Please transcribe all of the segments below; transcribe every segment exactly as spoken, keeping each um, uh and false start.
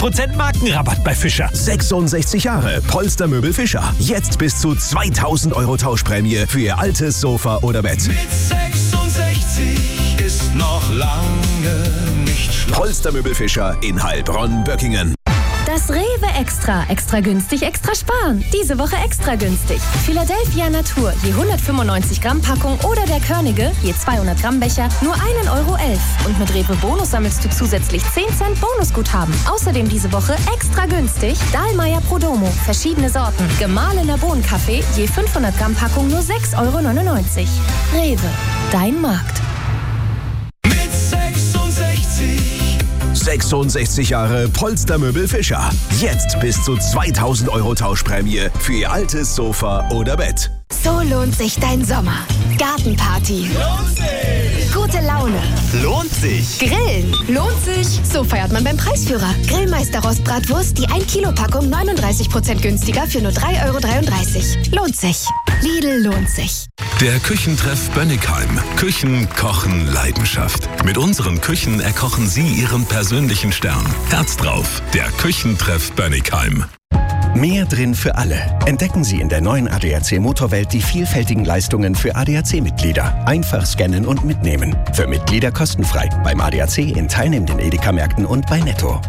Prozent Markenrabatt bei Fischer. sechsundsechzig Jahre Polstermöbel Fischer. Jetzt bis zu zweitausend Euro Tauschprämie für Ihr altes Sofa oder Bett. Mit sechsundsechzig ist noch lange nicht Schluss. Polstermöbel Fischer in Heilbronn-Böckingen. Das Rewe Extra. Extra günstig, extra sparen. Diese Woche extra günstig. Philadelphia Natur, je hundertfünfundneunzig Gramm Packung oder der Körnige, je zweihundert Gramm Becher, nur ein Euro elf. Und mit Rewe Bonus sammelst du zusätzlich zehn Cent Bonusguthaben. Außerdem diese Woche extra günstig Dahlmeier Prodomo, verschiedene Sorten. Gemahlener Bohnenkaffee, je fünfhundert Gramm Packung nur sechs Euro neunundneunzig. Rewe, dein Markt. Mit sechsundsechzig. sechsundsechzig Jahre Polstermöbel Fischer. Jetzt bis zu zweitausend Euro Tauschprämie für Ihr altes Sofa oder Bett. So lohnt sich dein Sommer. Gartenparty. Lohnt sich. Gute Laune. Lohnt sich. Grillen. Lohnt sich. So feiert man beim Preisführer. Grillmeister Rostbratwurst, die ein Kilo Packung neununddreißig Prozent günstiger für nur drei Euro dreiunddreißig. Lohnt sich. Lidl lohnt sich. Der Küchentreff Bönnigheim. Küchen, Kochen, Leidenschaft. Mit unseren Küchen erkochen Sie Ihren persönlichen Stern. Herz drauf. Der Küchentreff Bönnigheim. Mehr drin für alle. Entdecken Sie in der neuen A D A C Motorwelt die vielfältigen Leistungen für A D A C-Mitglieder. Einfach scannen und mitnehmen. Für Mitglieder kostenfrei. Beim A D A C in teilnehmenden Edeka-Märkten und bei Netto.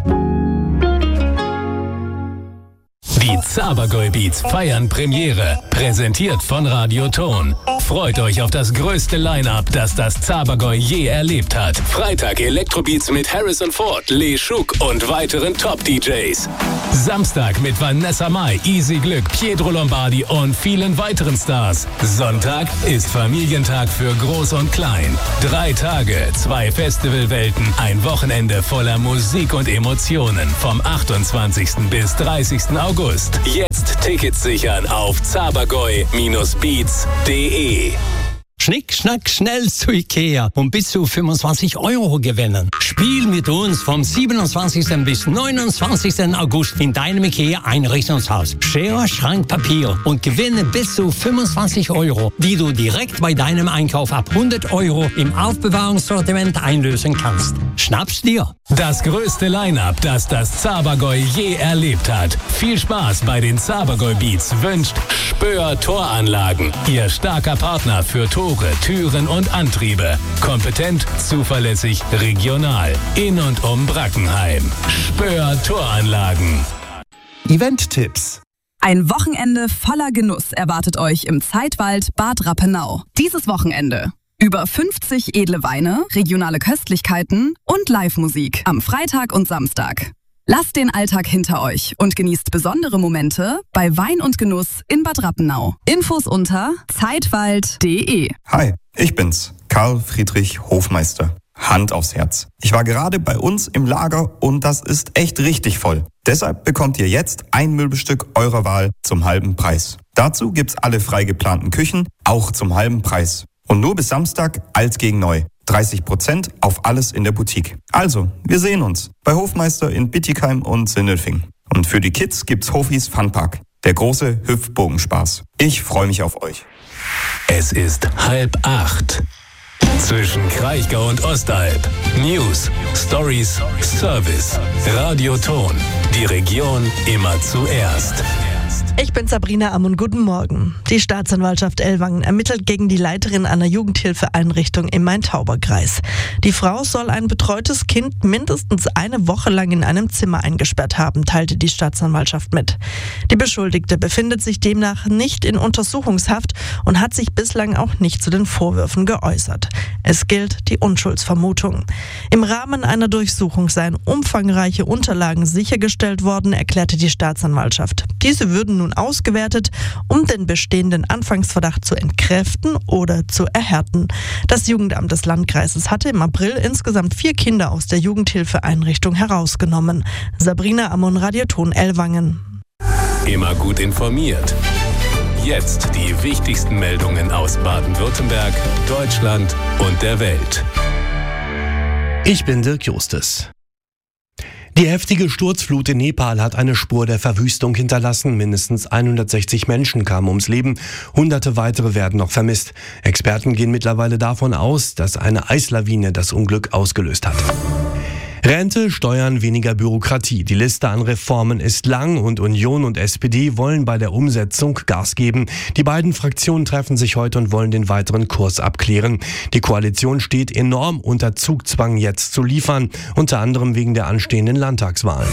Die Zabergäu Beats feiern Premiere. Präsentiert von Radio Ton. Freut euch auf das größte Line-Up, das das Zabergäu je erlebt hat. Freitag Elektrobeats mit Harrison Ford, Lee Schuk und weiteren Top-D Js. Samstag mit Vanessa Mai, Easy Glück, Pietro Lombardi und vielen weiteren Stars. Sonntag ist Familientag für Groß und Klein. Drei Tage, zwei Festivalwelten, ein Wochenende voller Musik und Emotionen. Vom achtundzwanzigsten bis dreißigsten August. Jetzt Tickets sichern auf zabergäu Bindestrich beats Punkt de. Schnick, schnack, schnell zu Ikea und bis zu fünfundzwanzig Euro gewinnen. Spiel mit uns vom siebenundzwanzigsten bis neunundzwanzigsten August in deinem Ikea-Einrichtungshaus. Schere, Schrank, Papier und gewinne bis zu fünfundzwanzig Euro, die du direkt bei deinem Einkauf ab hundert Euro im Aufbewahrungssortiment einlösen kannst. Schnapp's dir! Das größte Line-Up, das das Zabergäu je erlebt hat. Viel Spaß bei den Zabergäu Beats wünscht Spöer Toranlagen. Ihr starker Partner für Tore, Türen und Antriebe. Kompetent, zuverlässig, regional. In und um Brackenheim. Spöer Toranlagen. Event-Tipps. Ein Wochenende voller Genuss erwartet euch im Zeitwald Bad Rappenau. Dieses Wochenende über fünfzig edle Weine, regionale Köstlichkeiten und Live-Musik am Freitag und Samstag. Lasst den Alltag hinter euch und genießt besondere Momente bei Wein und Genuss in Bad Rappenau. Infos unter zeitwald punkt de. Hi, ich bin's, Karl Friedrich Hofmeister. Hand aufs Herz. Ich war gerade bei uns im Lager und das ist echt richtig voll. Deshalb bekommt ihr jetzt ein Möbelstück eurer Wahl zum halben Preis. Dazu gibt's alle frei geplanten Küchen, auch zum halben Preis. Und nur bis Samstag alt gegen neu. dreißig Prozent auf alles in der Boutique. Also, wir sehen uns bei Hofmeister in Bittigheim und Sindelfingen. Und für die Kids gibt's Hofis Funpark, der große Hüpfbogenspaß. Ich freue mich auf euch. Es ist halb acht. Zwischen Kraichgau und Ostalb. News, Stories, Service. Radio Ton. Die Region immer zuerst. Ich bin Sabrina Ammon, guten Morgen. Die Staatsanwaltschaft Ellwangen ermittelt gegen die Leiterin einer Jugendhilfeeinrichtung im Main-Tauber-Kreis. Die Frau soll ein betreutes Kind mindestens eine Woche lang in einem Zimmer eingesperrt haben, teilte die Staatsanwaltschaft mit. Die Beschuldigte befindet sich demnach nicht in Untersuchungshaft und hat sich bislang auch nicht zu den Vorwürfen geäußert. Es gilt die Unschuldsvermutung. Im Rahmen einer Durchsuchung seien umfangreiche Unterlagen sichergestellt worden, erklärte die Staatsanwaltschaft. Diese würden nun ausgewertet, um den bestehenden Anfangsverdacht zu entkräften oder zu erhärten. Das Jugendamt des Landkreises hatte im April insgesamt vier Kinder aus der Jugendhilfeeinrichtung herausgenommen. Sabrina Ammon, Radio Ton Ellwangen. Immer gut informiert. Jetzt die wichtigsten Meldungen aus Baden-Württemberg, Deutschland und der Welt. Ich bin Dirk Justus. Die heftige Sturzflut in Nepal hat eine Spur der Verwüstung hinterlassen. Mindestens hundertsechzig Menschen kamen ums Leben. Hunderte weitere werden noch vermisst. Experten gehen mittlerweile davon aus, dass eine Eislawine das Unglück ausgelöst hat. Rente, Steuern, weniger Bürokratie. Die Liste an Reformen ist lang und Union und S P D wollen bei der Umsetzung Gas geben. Die beiden Fraktionen treffen sich heute und wollen den weiteren Kurs abklären. Die Koalition steht enorm unter Zugzwang, jetzt zu liefern, unter anderem wegen der anstehenden Landtagswahlen.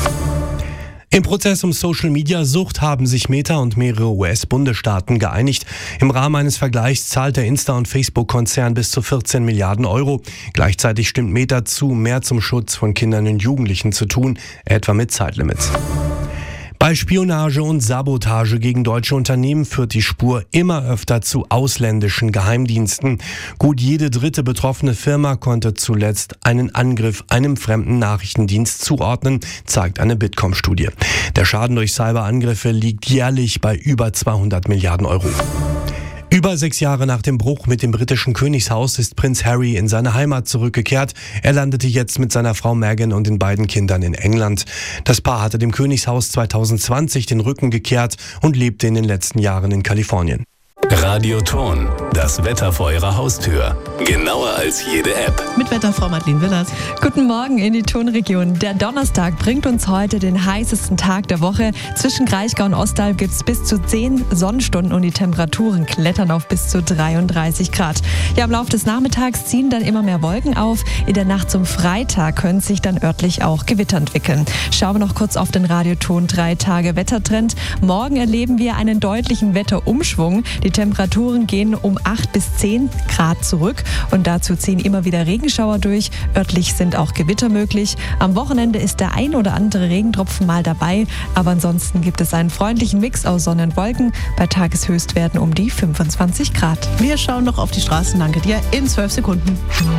Im Prozess um Social-Media-Sucht haben sich Meta und mehrere U S-Bundesstaaten geeinigt. Im Rahmen eines Vergleichs zahlt der Insta- und Facebook-Konzern bis zu vierzehn Milliarden Euro. Gleichzeitig stimmt Meta zu, mehr zum Schutz von Kindern und Jugendlichen zu tun, etwa mit Zeitlimits. Bei Spionage und Sabotage gegen deutsche Unternehmen führt die Spur immer öfter zu ausländischen Geheimdiensten. Gut jede dritte betroffene Firma konnte zuletzt einen Angriff einem fremden Nachrichtendienst zuordnen, zeigt eine Bitkom-Studie. Der Schaden durch Cyberangriffe liegt jährlich bei über zweihundert Milliarden Euro. Über sechs Jahre nach dem Bruch mit dem britischen Königshaus ist Prinz Harry in seine Heimat zurückgekehrt. Er landete jetzt mit seiner Frau Meghan und den beiden Kindern in England. Das Paar hatte dem Königshaus zwanzig zwanzig den Rücken gekehrt und lebte in den letzten Jahren in Kalifornien. Radio Ton, das Wetter vor Ihrer Haustür. Genauer als jede App. Mit Wetterfrau Madeleine Willers. Guten Morgen in die Tonregion. Der Donnerstag bringt uns heute den heißesten Tag der Woche. Zwischen Kraichgau und Ostalb gibt es bis zu zehn Sonnenstunden und die Temperaturen klettern auf bis zu dreiunddreißig Grad. Ja, im Laufe des Nachmittags ziehen dann immer mehr Wolken auf. In der Nacht zum Freitag können sich dann örtlich auch Gewitter entwickeln. Schauen wir noch kurz auf den Radioton drei Tage Wettertrend. Morgen erleben wir einen deutlichen Wetterumschwung. Die Temperaturen gehen um acht bis zehn Grad zurück und dazu ziehen immer wieder Regenschauer durch. Örtlich sind auch Gewitter möglich. Am Wochenende ist der ein oder andere Regentropfen mal dabei, aber ansonsten gibt es einen freundlichen Mix aus Sonne und Wolken bei Tageshöchstwerten um die fünfundzwanzig Grad. Wir schauen noch auf die Straßen. Danke dir. In zwölf Sekunden.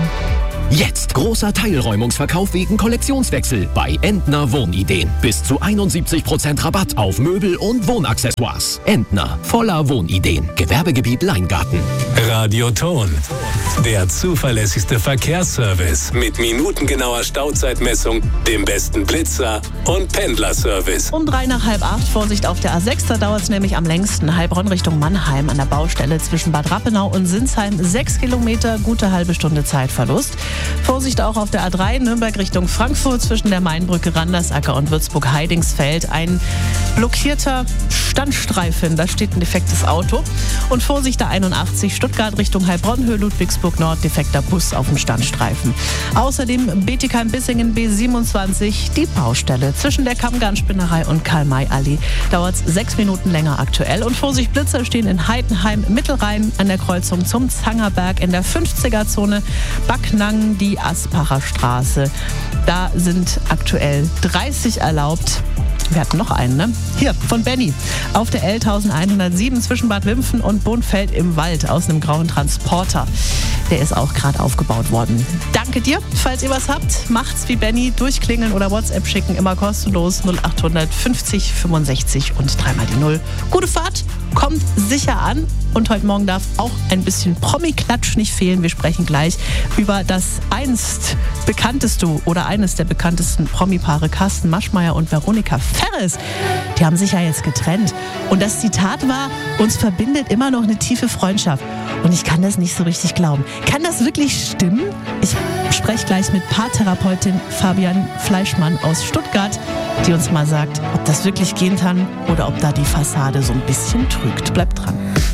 Jetzt großer Teilräumungsverkauf wegen Kollektionswechsel bei Entner Wohnideen. Bis zu einundsiebzig Prozent Rabatt auf Möbel und Wohnaccessoires. Entner, voller Wohnideen. Gewerbegebiet Leingarten. Radio Ton, der zuverlässigste Verkehrsservice mit minutengenauer Stauzeitmessung, dem besten Blitzer und Pendlerservice. Um drei nach halb acht, Vorsicht auf der A sechs, da dauert es nämlich am längsten. Heilbronn Richtung Mannheim an der Baustelle zwischen Bad Rappenau und Sinsheim. Sechs Kilometer, gute halbe Stunde Zeitverlust. Vorsicht auch auf der A drei, Nürnberg Richtung Frankfurt zwischen der Mainbrücke Randersacker und Würzburg-Heidingsfeld. Ein blockierter Standstreifen, da steht ein defektes Auto. Und Vorsicht der einundachtzig, Stuttgart Richtung Heilbronn, Höhe Ludwigsburg Nord, defekter Bus auf dem Standstreifen. Außerdem Bietigheim-Bissingen B siebenundzwanzig, die Baustelle zwischen der Kammgarnspinnerei und Karl-May-Allee. Dauert es sechs Minuten länger aktuell. Und Vorsicht, Blitzer stehen in Heidenheim, Mittelrhein an der Kreuzung zum Zangerberg, in der fünfziger-Zone Backnang, die Aspacher Straße. Da sind aktuell dreißig erlaubt. Wir hatten noch einen, ne? Hier, von Benny. Auf der L elfhundertsieben zwischen Bad Wimpfen und Bonfeld im Wald aus einem grauen Transporter. Der ist auch gerade aufgebaut worden. Danke dir. Falls ihr was habt, macht's wie Benny. Durchklingeln oder WhatsApp schicken. Immer kostenlos. null achthundert fünfzig fünfundsechzig und dreimal die Null. Gute Fahrt. Kommt sicher an. Und heute Morgen darf auch ein bisschen Promi-Klatsch nicht fehlen. Wir sprechen gleich über das einst bekannteste oder eines der bekanntesten Promi-Paare, Carsten Maschmeyer und Veronika Ferres. Die haben sich ja jetzt getrennt. Und das Zitat war, uns verbindet immer noch eine tiefe Freundschaft. Und ich kann das nicht so richtig glauben. Kann das wirklich stimmen? Ich spreche gleich mit Paartherapeutin Fabian Fleischmann aus Stuttgart, die uns mal sagt, ob das wirklich gehen kann oder ob da die Fassade so ein bisschen trügt. Bleibt dran.